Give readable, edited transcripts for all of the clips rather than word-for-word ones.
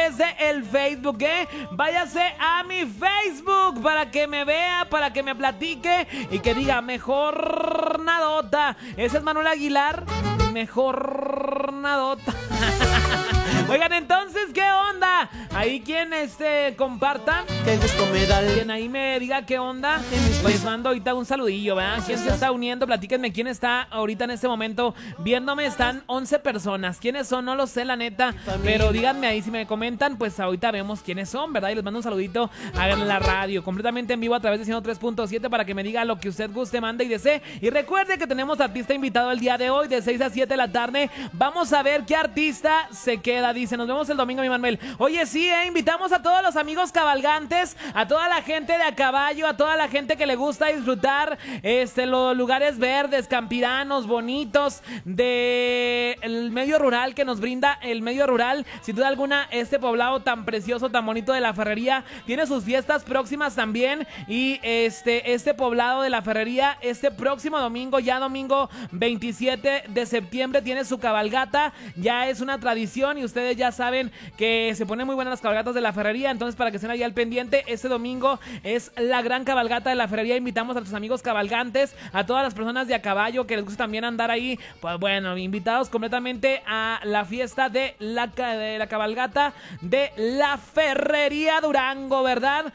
través de el Facebook, váyase a mi Facebook para que me vea, para que me platique y que diga mejor nadota. Ese es Manuel Aguilar, mejor nadota. Oigan, entonces, ¿qué onda? Ahí quien comparta, quien ahí me diga qué onda, les mando ahorita un saludillo, ¿verdad? ¿Quién se está uniendo? Platíquenme quién está ahorita en este momento viéndome. Están 11 personas. ¿Quiénes son? No lo sé, la neta, pero díganme ahí, si me comentan, pues ahorita vemos quiénes son, ¿verdad? Y les mando un saludito. Hagan la radio completamente en vivo a través de 103.7 para que me diga lo que usted guste, mande y desee. Y recuerde que tenemos artista invitado el día de hoy de 6 a 7 de la tarde. Vamos a ver qué artista se queda. Dice, nos vemos el domingo, mi Manuel. Oye, sí, invitamos a todos los amigos cabalgantes, a toda la gente de a caballo, a toda la gente que le gusta disfrutar los lugares verdes, campiranos, bonitos, del medio rural que nos brinda el medio rural. Sin duda alguna, este poblado tan precioso, tan bonito de La Ferrería, tiene sus fiestas próximas también. Y este poblado de La Ferrería, este próximo domingo, ya domingo 27 de septiembre, tiene su cabalgata. Ya es una tradición y ustedes ya saben que se ponen muy buenas las cabalgatas de La Ferrería. Entonces, para que estén ahí al pendiente, este domingo es la gran cabalgata de La Ferrería. Invitamos a tus amigos cabalgantes, a todas las personas de a caballo que les gusta también andar ahí. Pues bueno, invitados completamente a la fiesta de la cabalgata de La Ferrería Durango, ¿verdad?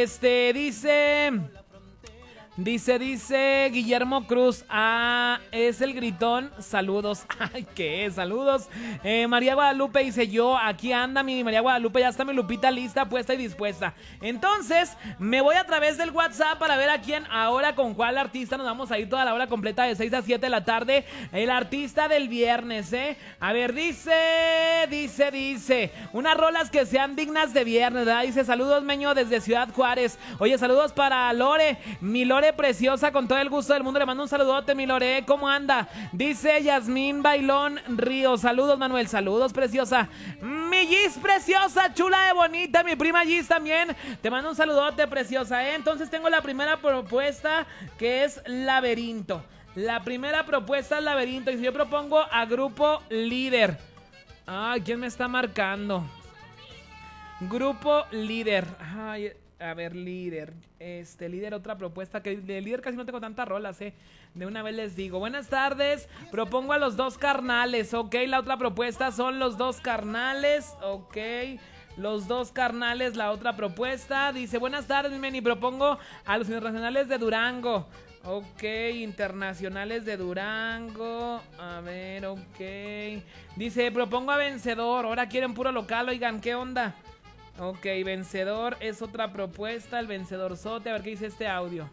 Dice Guillermo Cruz, es el gritón, saludos. Ay, ¿qué es? Saludos. María Guadalupe dice, yo, aquí anda mi María Guadalupe, ya está mi Lupita lista, puesta y dispuesta. Entonces, me voy a través del WhatsApp para ver a quién, ahora con cuál artista nos vamos a ir toda la hora completa de 6 a 7 de la tarde. El artista del viernes, A ver, dice, unas rolas que sean dignas de viernes, ¿verdad? Dice, saludos, Meño, desde Ciudad Juárez. Oye, saludos para Lore, mi Lore preciosa, con todo el gusto del mundo, le mando un saludote, mi Lore, ¿cómo anda? Dice Yasmín Bailón Ríos, saludos, Manuel, saludos, preciosa. Mi Gis preciosa, chula de bonita, mi prima Gis también, te mando un saludote, preciosa, Entonces tengo la primera propuesta, que es Laberinto. La primera propuesta es Laberinto, y si yo propongo a Grupo Líder. Ay, ¿quién me está marcando? Grupo Líder. Ay, a ver, Líder. Líder, otra propuesta. Que de Líder casi no tengo tantas rolas, De una vez les digo. Buenas tardes. Propongo a Los Dos Carnales. Ok, la otra propuesta son Los Dos Carnales. Ok. Los Dos Carnales, la otra propuesta. Dice, buenas tardes, mi Meni. Propongo a los internacionales de Durango. Ok, internacionales de Durango. A ver, ok. Dice, propongo a Vencedor. Ahora quieren puro local, oigan, ¿qué onda? Ok, Vencedor es otra propuesta, el Vencedor Sote. A ver qué dice este audio.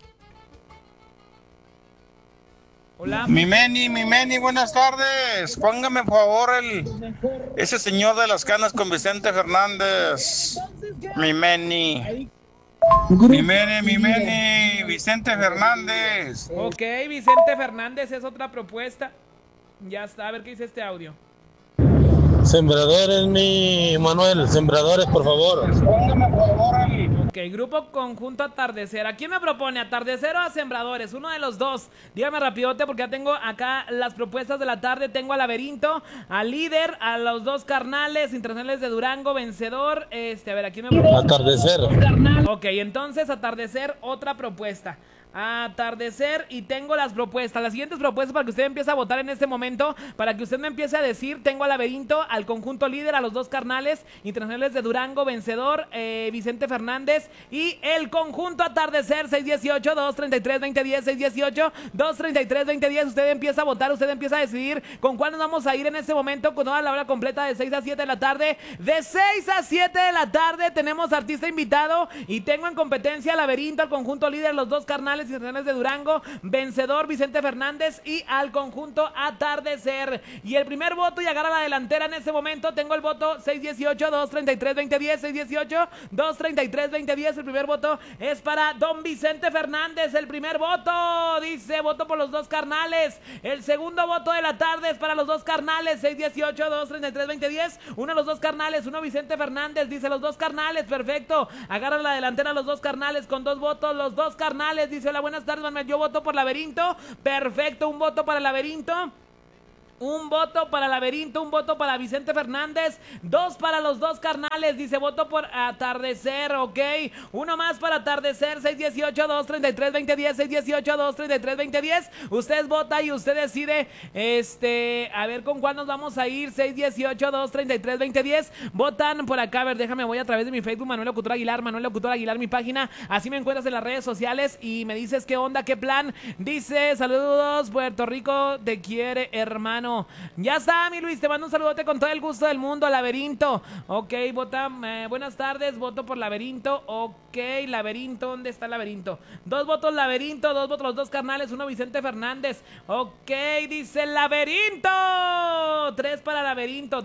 Hola. Mi Meni, buenas tardes. Póngame por favor ese señor de las canas con Vicente Fernández. Mi Meni, Vicente Fernández. Ok, Vicente Fernández es otra propuesta. Ya está, a ver qué dice este audio. Sembradores, mi Manuel, sembradores, por favor. Ok, grupo conjunto Atardecer. ¿A quién me propone? ¿Atardecer o a Sembradores? Uno de los dos. Dígame rapidote porque ya tengo acá las propuestas de la tarde. Tengo a Laberinto, a Líder, a Los Dos Carnales, internacionales de Durango, Vencedor. A ver, ¿a quién me propone? Atardecer. Ok, entonces Atardecer, otra propuesta. Atardecer, y tengo las propuestas, las siguientes propuestas para que usted empiece a votar en este momento, para que usted me empiece a decir. Tengo a Laberinto, al conjunto Líder, a Los Dos Carnales, internacionales de Durango, Vencedor, Vicente Fernández, y el conjunto Atardecer. 618-233-2010, 618-233-2010. Usted empieza a votar, usted empieza a decidir con cuál nos vamos a ir en este momento, con toda la hora completa de 6 a 7 de la tarde. De 6 a 7 de la tarde tenemos artista invitado, y tengo en competencia a Laberinto, al conjunto Líder, Los Dos Carnales, internacionales de Durango, Vencedor, Vicente Fernández, y al conjunto Atardecer. Y el primer voto, y agarra la delantera en este momento, tengo el voto 618-233-2010, 618-233-2010. El primer voto es para don Vicente Fernández. El primer voto dice, voto por Los Dos Carnales. El segundo voto de la tarde es para Los Dos Carnales, 618-233-2010. Uno Los Dos Carnales, uno Vicente Fernández. Dice Los Dos Carnales, perfecto. Agarra la delantera Los Dos Carnales con dos votos. Los Dos Carnales, dice, hola, buenas tardes, Manuel, yo voto por Laberinto. Perfecto, un voto para Laberinto. Un voto para Laberinto, un voto para Vicente Fernández, 2 para los dos carnales, dice voto por Atardecer, ok. Uno más para Atardecer, 618-233-2010, 618-233-2010. Usted vota y usted decide, a ver con cuál nos vamos a ir, 618-233-2010. Votan por acá, a ver, déjame, voy a través de mi Facebook, Manuel Locutor Aguilar, Manuel Locutor Aguilar, mi página, así me encuentras en las redes sociales y me dices qué onda, qué plan. Dice, saludos, Puerto Rico, te quiere, hermano. Ya está, mi Luis, te mando un saludote con todo el gusto del mundo. Laberinto, ok, vota, buenas tardes, voto por Laberinto, ok, Laberinto, ¿dónde está Laberinto? 2 votos Laberinto, 2 votos los dos carnales, 1 Vicente Fernández, ok, dice Laberinto, 3 para Laberinto,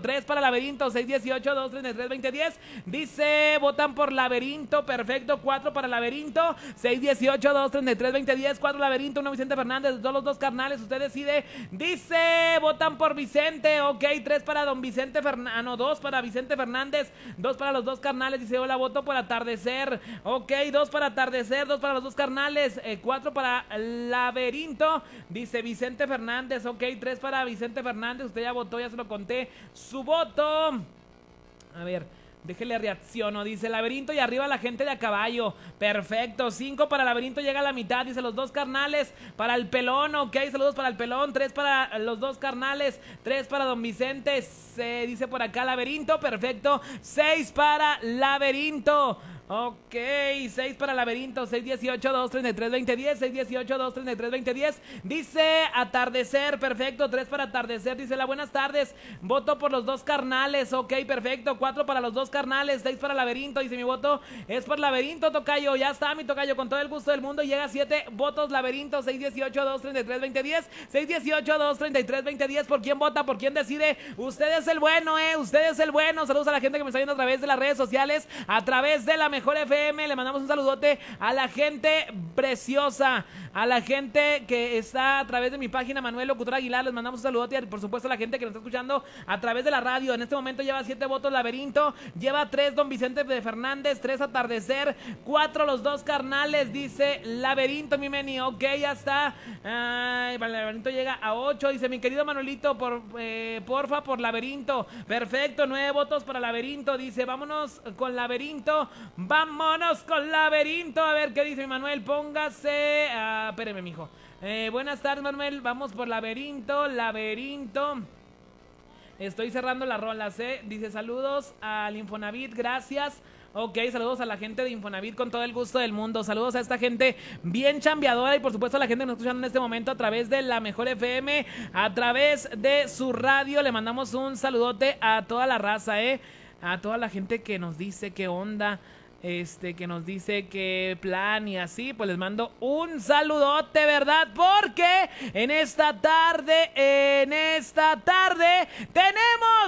618-233-2010, dice, votan por Laberinto, perfecto, 4 para Laberinto, 618-233-2010, 4 Laberinto, 1 Vicente Fernández, los dos carnales, usted decide, dice, votan por Vicente, ok, 3 para don Vicente Fernández, no, 2 para Vicente Fernández, 2 para los dos carnales, dice, hola, voto por Atardecer, ok, 2 para Atardecer, 2 para los dos carnales, 4 para Laberinto, dice Vicente Fernández, ok, 3 para Vicente Fernández, usted ya votó, ya se lo conté, su voto, a ver, déjele reacciono, dice Laberinto y arriba la gente de a caballo, perfecto, 5 para Laberinto, llega a la mitad, dice los dos carnales, para el pelón, ok, saludos para el pelón, 3 para los dos carnales, 3 para don Vicente, se dice por acá Laberinto, perfecto, 6 para Laberinto, ok, 6 para Laberinto, 618-233-2010, 618-233-2010, dice Atardecer, perfecto, 3 para Atardecer, dice la buenas tardes, voto por los dos carnales, ok, perfecto, 4 para los dos carnales, 6 para Laberinto, dice mi voto es por Laberinto, tocayo, ya está mi tocayo, con todo el gusto del mundo, llega 7 votos Laberinto, 618-233-2010, 618-233-2010, ¿por quién vota? ¿Por quién decide? Usted es el bueno, usted es el bueno, saludos a la gente que me está viendo a través de las redes sociales, a través de la Mejor FM, le mandamos un saludote a la gente preciosa, a la gente que está a través de mi página Manuel Locutor Aguilar, les mandamos un saludote y por supuesto a la gente que nos está escuchando a través de la radio, en este momento lleva 7 votos Laberinto, lleva 3 don Vicente Fernández, 3 Atardecer, 4 los dos carnales, dice Laberinto, mi meni, ok, ya está, Laberinto llega a 8, dice mi querido Manuelito, porfa, por Laberinto, perfecto, 9 votos para Laberinto, dice vámonos con Laberinto, a ver qué dice mi Manuel, póngase, espéreme mijo, buenas tardes Manuel, vamos por Laberinto, estoy cerrando las rolas, dice saludos al Infonavit, gracias. Ok, saludos a la gente de Infonavit con todo el gusto del mundo, saludos a esta gente bien chambeadora y por supuesto a la gente que nos escuchan en este momento a través de la Mejor FM, a través de su radio, le mandamos un saludote a toda la raza, a toda la gente que nos dice qué onda, que nos dice qué plan y así, pues les mando un saludote, ¿verdad? Porque en esta tarde tenemos